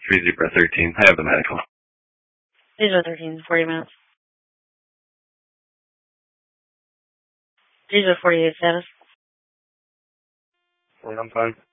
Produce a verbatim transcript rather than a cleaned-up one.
three zebra thirteen. I have the medical. Zebra thirteen, forty minutes. Zebra forty-eight status. I'm fine.